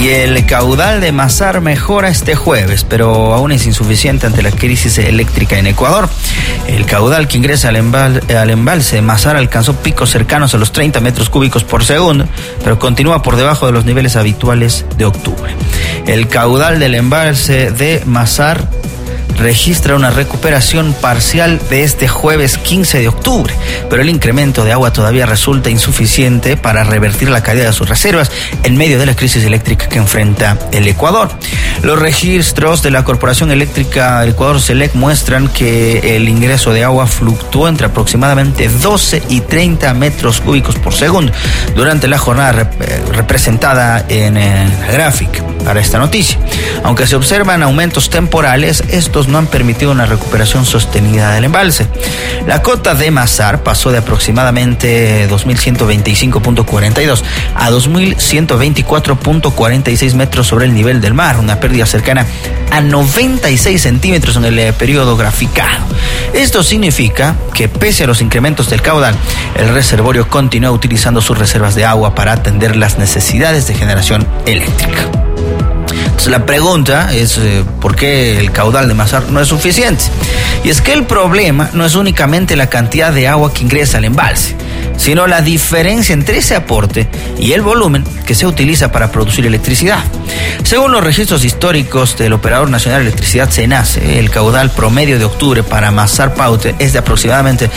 Y el caudal de Masar mejora este jueves, pero aún es insuficiente ante la crisis eléctrica en Ecuador. El caudal que ingresa al embalse de Masar alcanzó picos cercanos a los 30 metros cúbicos por segundo, pero continúa por debajo de los niveles habituales de octubre. El caudal del embalse de Masar registra una recuperación parcial de este jueves 15 de octubre, pero el incremento de agua todavía resulta insuficiente para revertir la caída de sus reservas en medio de la crisis eléctrica que enfrenta el Ecuador. Los registros de la Corporación Eléctrica del Ecuador, CELEC, muestran que el ingreso de agua fluctuó entre aproximadamente 12 y 30 metros cúbicos por segundo durante la jornada representada en la gráfica para esta noticia. Aunque se observan aumentos temporales, estos no han permitido una recuperación sostenida del embalse. La cota de Masar pasó de aproximadamente 2.125.42 a 2.124.46 metros sobre el nivel del mar, una pérdida cercana a 96 centímetros en el periodo graficado. Esto significa que pese a los incrementos del caudal, el reservorio continúa utilizando sus reservas de agua para atender las necesidades de generación eléctrica. Entonces la pregunta es ¿por qué el caudal de Masar no es suficiente? Y es que el problema no es únicamente la cantidad de agua que ingresa al embalse, sino la diferencia entre ese aporte y el volumen que se utiliza para producir electricidad. Según los registros históricos del Operador Nacional de Electricidad, SENACE, el caudal promedio de octubre para Masar Paute es de aproximadamente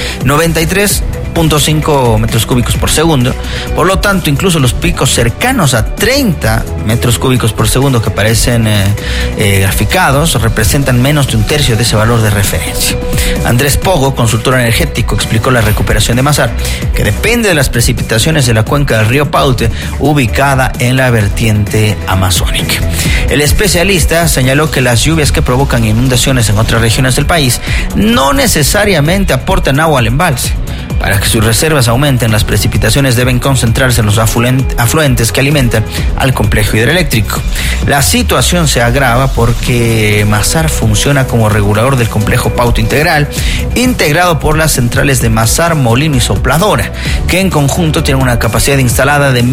93.5 metros cúbicos por segundo. Por lo tanto, incluso los picos cercanos a 30 metros cúbicos por segundo que aparecen graficados representan menos de un tercio de ese valor de referencia. Andrés Pogo, consultor energético, explicó la recuperación de Masar, que depende de las precipitaciones de la cuenca del río Paute, ubicada en la vertiente amazónica. El especialista señaló que las lluvias que provocan inundaciones en otras regiones del país no necesariamente aportan agua al embalse. Para que sus reservas aumenten, las precipitaciones deben concentrarse en los afluentes que alimentan al complejo hidroeléctrico. La situación se agrava porque Masar funciona como regulador del complejo Paute Integral, integrado por las centrales de Masar, Molino y Sopladora, que en conjunto tienen una capacidad instalada de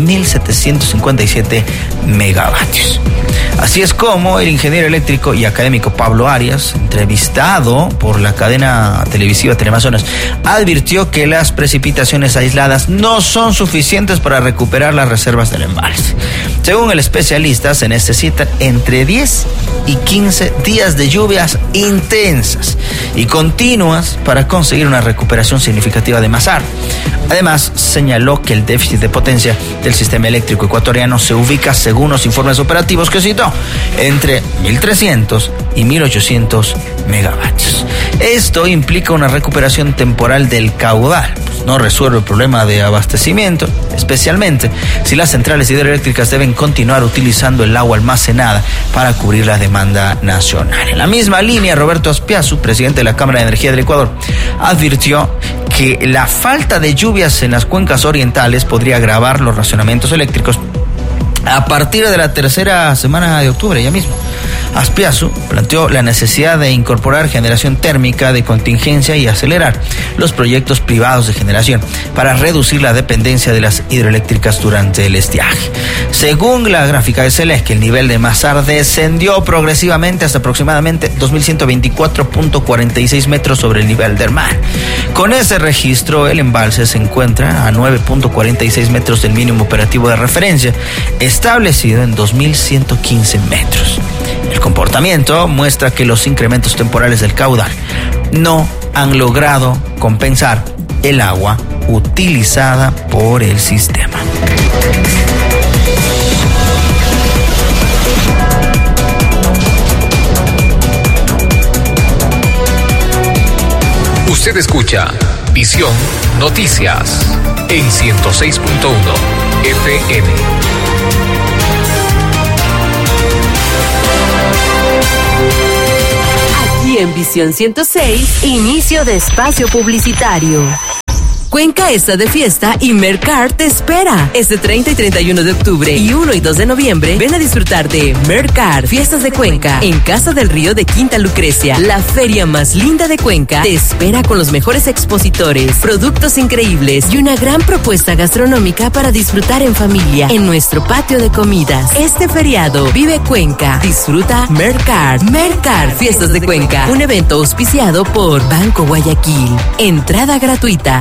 1.757 megavatios. Así es como el ingeniero eléctrico y académico Pablo Arias, entrevistado por la cadena televisiva Teleamazonas, advirtió que las precipitaciones aisladas no son suficientes para recuperar las reservas del embalse. Según el especialista, se necesitan entre 10 y 15 días de lluvias intensas y continuas para conseguir una recuperación significativa de Masar. Además, señaló que el déficit de potencia del sistema eléctrico ecuatoriano se ubica, según los informes operativos que citó, entre 1.300 y 1.800 megavatios. Esto implica una recuperación temporal del caudal, pues no resuelve el problema de abastecimiento, especialmente si las centrales hidroeléctricas deben continuar utilizando el agua almacenada para cubrir la demanda nacional. En la misma línea, Roberto Azpiazu, presidente de la Cámara de Energía del Ecuador, advirtió que la falta de lluvias en las cuencas orientales podría agravar los racionamientos eléctricos a partir de la tercera semana de octubre, ya mismo. Azpiazu planteó la necesidad de incorporar generación térmica de contingencia y acelerar los proyectos privados de generación para reducir la dependencia de las hidroeléctricas durante el estiaje. Según la gráfica de CELEC, el nivel de Masar descendió progresivamente hasta aproximadamente 2.124.46 metros sobre el nivel del mar. Con ese registro, el embalse se encuentra a 9.46 metros del mínimo operativo de referencia, establecido en 2.115 metros. El comportamiento muestra que los incrementos temporales del caudal no han logrado compensar el agua utilizada por el sistema. Usted escucha Visión Noticias en 106.1 FM. Aquí en Visión 106, inicio de espacio publicitario. Cuenca está de fiesta y Mercar te espera. Este 30 y 31 de octubre y 1 y 2 de noviembre, ven a disfrutar de Mercar, Fiestas de Cuenca, en Casa del Río de Quinta Lucrecia. La feria más linda de Cuenca te espera con los mejores expositores, productos increíbles y una gran propuesta gastronómica para disfrutar en familia en nuestro patio de comidas. Este feriado, vive Cuenca, disfruta Mercar. Mercar, Fiestas de Cuenca, un evento auspiciado por Banco Guayaquil. Entrada gratuita.